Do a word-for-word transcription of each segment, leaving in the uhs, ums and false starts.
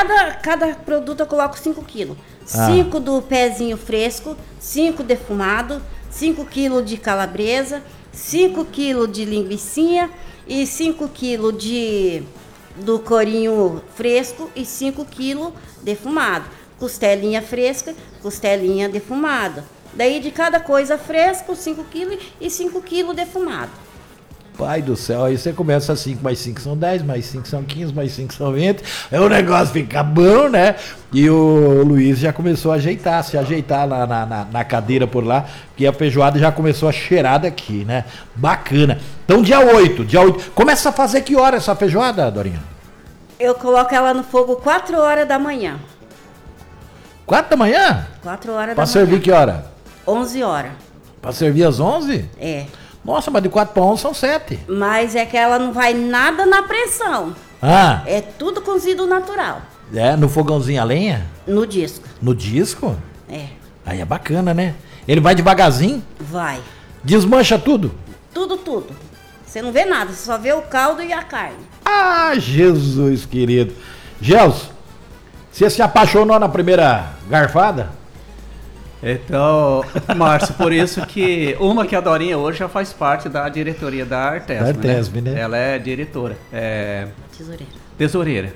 cada, cada produto eu coloco cinco quilos. cinco ah. do pezinho fresco, cinco defumado, cinco quilos de calabresa, cinco quilos de linguicinha e cinco quilos de do corinho fresco e cinco quilos defumado. Costelinha fresca, costelinha defumada. Daí de cada coisa fresca, cinco quilos e cinco quilos defumado. Pai do céu, aí você começa cinco mais cinco são dez, mais cinco são quinze, mais cinco são vinte, aí o negócio fica bom, né? E o Luiz já começou a ajeitar, se ajeitar na, na, na, na cadeira por lá, porque a feijoada já começou a cheirar daqui, né? Bacana. Então dia oito, dia oito, começa a fazer que hora essa feijoada, Dorinha? Eu coloco ela no fogo quatro horas da manhã. quatro da manhã? quatro horas da manhã. Pra servir que hora? onze horas. Pra servir às onze? É. Nossa, mas de quatro para onze são sete. Mas é que ela não vai nada na pressão. Ah. É tudo cozido natural. É, no fogãozinho a lenha? No disco. No disco? É. Aí é bacana, né? Ele vai devagarzinho? Vai. Desmancha tudo? Tudo, tudo. Você não vê nada, você só vê o caldo e a carne. Ah, Jesus querido. Gelson, você se apaixonou na primeira garfada? Então, Márcio, por isso que uma que a Dorinha hoje já faz parte da diretoria da Artesp. Da Artesp, né? né? Ela é diretora, é tesoureira. Tesoureira.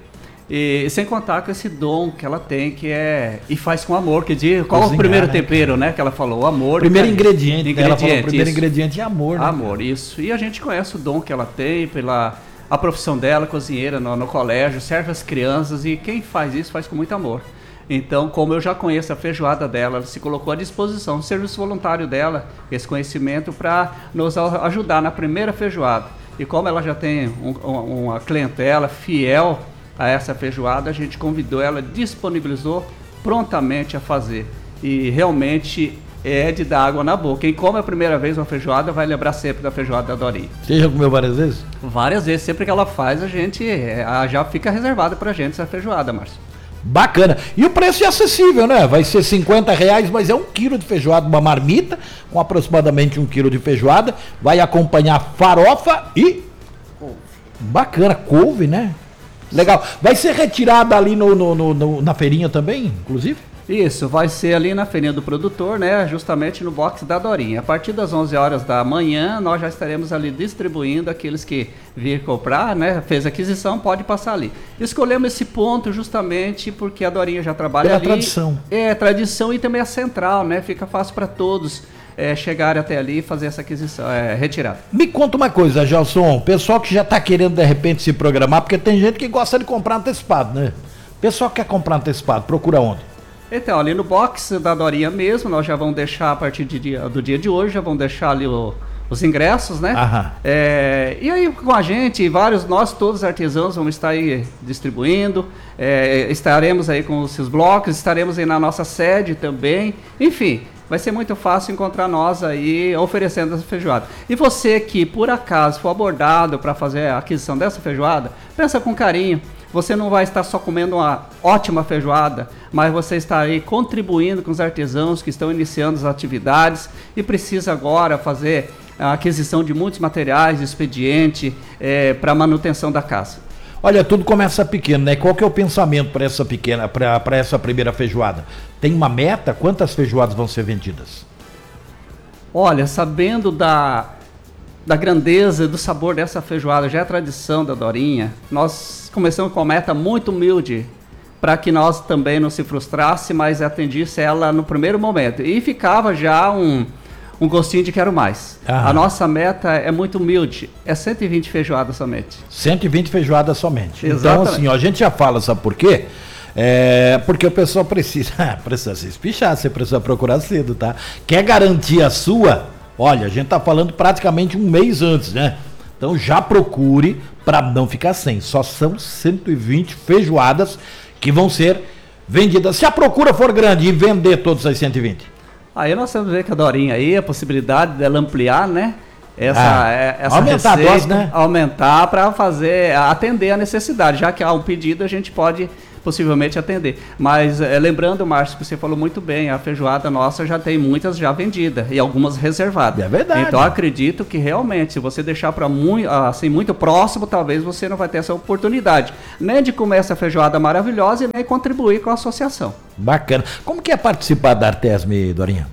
E sem contar com esse dom que ela tem, que é e faz com amor, que diz, qual Cozinhar, o primeiro né? tempero, né, que ela falou, o amor. Primeiro ingrediente, ingrediente, ela falou, o primeiro isso. ingrediente é amor, né? Amor, isso. E a gente conhece o dom que ela tem pela a profissão dela, cozinheira no, no colégio, serve as crianças e quem faz isso faz com muito amor. Então, como eu já conheço a feijoada dela, ela se colocou à disposição do serviço voluntário dela, esse conhecimento, para nos ajudar na primeira feijoada. E como ela já tem um, um, uma clientela fiel a essa feijoada, a gente convidou ela, disponibilizou prontamente a fazer. E realmente é de dar água na boca. Quem come a primeira vez uma feijoada vai lembrar sempre da feijoada da Dorinha. Você já comeu várias vezes? Várias vezes. Sempre que ela faz, a gente a, já fica reservada pra gente essa feijoada, Márcio. Bacana. E o preço é acessível, né? Vai ser cinquenta reais, mas é um quilo de feijoada, uma marmita, com aproximadamente um quilo de feijoada. Vai acompanhar farofa e... couve. Bacana, couve, né? Legal. Vai ser retirada ali no, no, no, no, na feirinha também, inclusive? Isso, vai ser ali na feirinha do produtor, né? Justamente no box da Dorinha. A partir das onze horas da manhã, nós já estaremos ali distribuindo aqueles que vir comprar, né? Fez aquisição, pode passar ali. Escolhemos esse ponto justamente porque a Dorinha já trabalha Pela ali. tradição. É, tradição e também a central, né? Fica fácil para todos é, chegarem até ali e fazer essa aquisição, é, retirada. Me conta uma coisa, Gelson. Pessoal que já está querendo de repente se programar, porque tem gente que gosta de comprar antecipado, né? Pessoal que quer comprar antecipado, procura onde? Então, ali no box da Dorinha mesmo, nós já vamos deixar a partir de dia, do dia de hoje, já vamos deixar ali o, os ingressos, né? Aham. É, e aí com a gente, vários, nós todos artesãos vamos estar aí distribuindo, é, estaremos aí com os seus blocos, estaremos aí na nossa sede também, enfim, vai ser muito fácil encontrar nós aí oferecendo essa feijoada. E você que por acaso for abordado para fazer a aquisição dessa feijoada, pensa com carinho. Você não vai estar só comendo uma ótima feijoada, mas você está aí contribuindo com os artesãos que estão iniciando as atividades e precisa agora fazer a aquisição de muitos materiais, expediente, é, para manutenção da casa. Olha, tudo começa pequeno, né? Qual que é o pensamento para essa pequena, para essa primeira feijoada? Tem uma meta? Quantas feijoadas vão ser vendidas? Olha, sabendo da... da grandeza e do sabor dessa feijoada, já é a tradição da Dorinha, nós começamos com uma meta muito humilde, para que nós também não se frustrasse, mas atendisse ela no primeiro momento. E ficava já um, um gostinho de quero mais. Ah. A nossa meta é muito humilde, é cento e vinte feijoadas somente. cento e vinte feijoadas somente. Exatamente. Então assim, ó, a gente já fala, sabe por quê? É, porque o pessoal precisa, precisa se espichar, você precisa procurar cedo, tá? Quer garantir a sua? Olha, a gente tá falando praticamente um mês antes, né? Então já procure para não ficar sem. Só são cento e vinte feijoadas que vão ser vendidas. Se a procura for grande e vender todas as cento e vinte. Aí nós temos que ver com a Dorinha aí, a possibilidade dela ampliar, né? Essa, Ah, é, essa aumentar receita, a dose, né? Aumentar para fazer, atender a necessidade. Já que há um pedido, a gente pode possivelmente atender. Mas é, lembrando, Márcio, que você falou muito bem, a feijoada nossa já tem muitas já vendidas e algumas reservadas. É verdade. Então acredito que realmente, se você deixar para muito, assim, muito próximo, talvez você não vai ter essa oportunidade, nem de comer essa feijoada maravilhosa e nem contribuir com a associação. Bacana. Como que é participar da Artesme, Dorinha?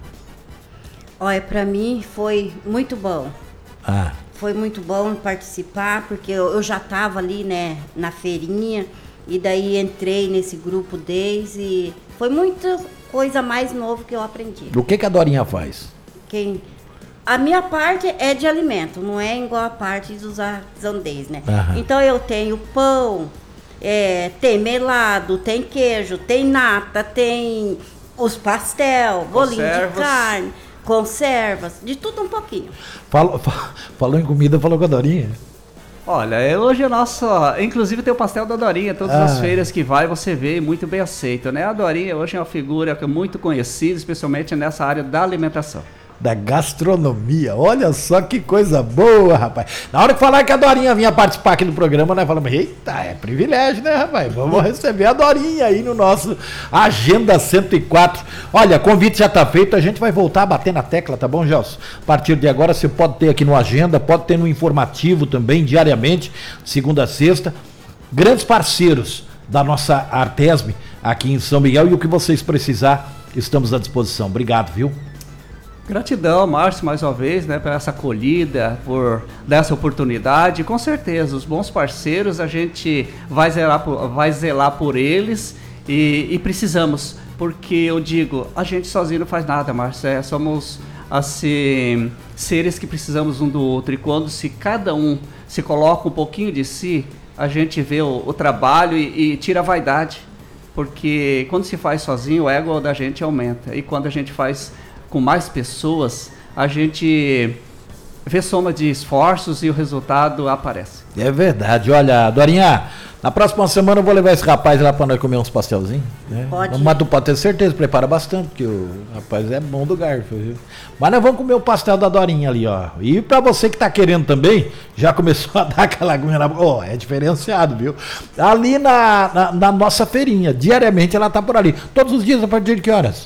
Olha, para mim foi muito bom. Ah. Foi muito bom participar, porque eu, eu já estava ali, né, na feirinha, e daí entrei nesse grupo deles e foi muita coisa mais nova que eu aprendi. O que que a Dorinha faz? Quem... A minha parte é de alimento, não é igual a parte dos artesãos, né? Aham. Então eu tenho pão, é, tem melado, tem queijo, tem nata, tem os pastel, bolinho de carne, conservas, de tudo um pouquinho. Falou, fa- falou em comida, falou com a Dorinha. Olha, hoje a nossa, inclusive tem o pastel da Dorinha, todas Ah. as feiras que vai você vê e muito bem aceito, né? A Dorinha hoje é uma figura que é muito conhecida, especialmente nessa área da alimentação. Da gastronomia, olha só que coisa boa, rapaz. Na hora que falar que a Dorinha vinha participar aqui do programa, nós falamos, eita, é privilégio, né, rapaz? Vamos receber a Dorinha aí no nosso Agenda cento e quatro. Olha, convite já tá feito, a gente vai voltar a bater na tecla, tá bom, Gelson? A partir de agora você pode ter aqui no Agenda, pode ter no informativo também, diariamente, segunda a sexta. Grandes parceiros da nossa Artesme aqui em São Miguel, e o que vocês precisar, estamos à disposição. Obrigado, viu? Gratidão, Márcio, mais uma vez, né, por essa acolhida, por dessa oportunidade. Com certeza, os bons parceiros, a gente vai zelar por, vai zelar por eles e, e precisamos, porque eu digo, a gente sozinho não faz nada, Márcio. É, somos, assim, seres que precisamos um do outro, e quando se cada um se coloca um pouquinho de si, a gente vê o, o trabalho e, e tira a vaidade, porque quando se faz sozinho, o ego da gente aumenta, e quando a gente faz com mais pessoas, a gente vê soma de esforços e o resultado aparece. É verdade. Olha, Dorinha, na próxima semana eu vou levar esse rapaz lá para nós comer uns pastelzinhos. Né? Pode. Mas tu pode ter certeza, prepara bastante, porque o rapaz é bom do garfo, viu? Mas nós vamos comer o pastel da Dorinha ali, ó. E para você que tá querendo também, já começou a dar aquela aguinha na boca. Ó, é diferenciado, viu? Ali na, na, na nossa feirinha, diariamente ela tá por ali. Todos os dias, a partir de que horas?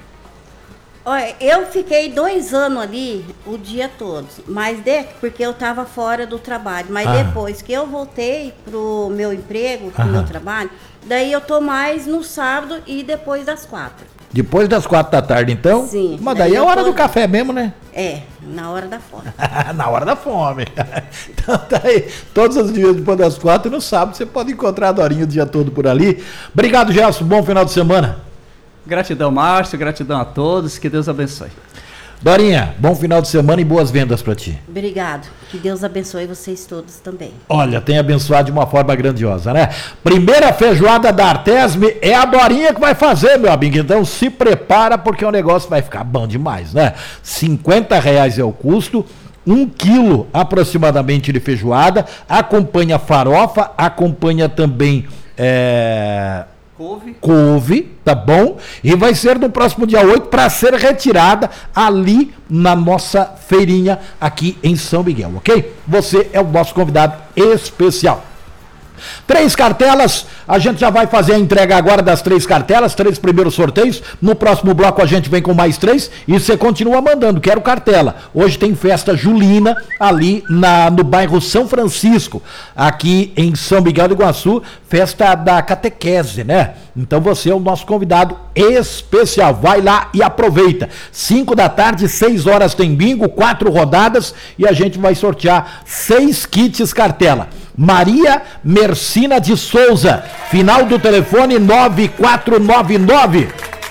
Olha, eu fiquei dois anos ali o dia todo, mas de, porque eu estava fora do trabalho. Mas Ah. depois que eu voltei pro meu emprego, pro Aham. meu trabalho, daí eu tô mais no sábado e depois das quatro. Depois das quatro da tarde, então? Sim. Mas daí Daí é a eu hora tô- do café mesmo, né? É, na hora da fome. Na hora da fome. Então tá aí, todos os dias depois das quatro, e no sábado você pode encontrar a Dorinha o dia todo por ali. Obrigado, Gelson, bom final de semana. Gratidão, Márcio, gratidão a todos, que Deus abençoe. Dorinha, bom final de semana e boas vendas pra ti. Obrigado. Que Deus abençoe vocês todos também. Olha, tem abençoado de uma forma grandiosa, né? Primeira feijoada da Artesme é a Dorinha que vai fazer, meu amigo. Então se prepara, porque o negócio vai ficar bom demais, né? cinquenta reais é o custo. Um quilo aproximadamente de feijoada. Acompanha farofa, acompanha também é, Couve. couve, tá bom? E vai ser no próximo dia oito para ser retirada ali na nossa feirinha aqui em São Miguel, ok? Você é o nosso convidado especial. Três cartelas, a gente já vai fazer a entrega agora das três cartelas, três primeiros sorteios. No próximo bloco a gente vem com mais três e você continua mandando, quero cartela. Hoje tem festa julina ali na, no bairro São Francisco, aqui em São Miguel do Iguaçu, festa da catequese, né? Então você é o nosso convidado especial, vai lá e aproveita. Cinco da tarde, seis horas tem bingo, quatro rodadas e a gente vai sortear seis kits cartela. Maria Mercina de Souza, final do telefone nove quatro nove nove.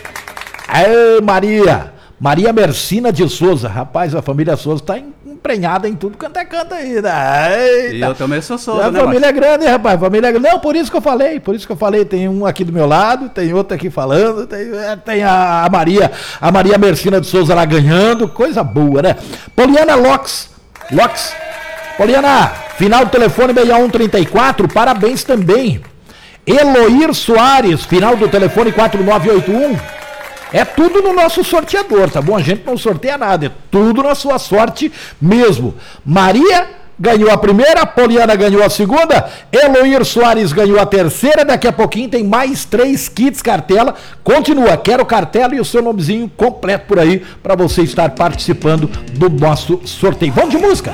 Aê, Maria! Maria Mercina de Souza. Rapaz, a família Souza está emprenhada em tudo quanto é canto aí, né? E eu também sou Souza, A né, família é grande, rapaz. Família é grande. Não, por isso que eu falei. Por isso que eu falei. Tem um aqui do meu lado, tem outro aqui falando. Tem, é, tem a, a Maria, a Maria Mercina de Souza lá ganhando. Coisa boa, né? Poliana Locks. Locks. Poliana, final do telefone seis um três quatro. Parabéns também. Eloir Soares, final do telefone quatro nove oito um. É tudo no nosso sorteador, tá bom? A gente não sorteia nada, é tudo na sua sorte mesmo. Maria ganhou a primeira, a Poliana ganhou a segunda, Eloir Soares ganhou a terceira, daqui a pouquinho tem mais três kits cartela. Continua, quero cartela e o seu nomezinho completo por aí para você estar participando do nosso sorteio. Vamos de música!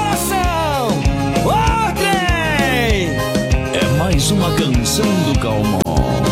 É mais uma canção do Calma.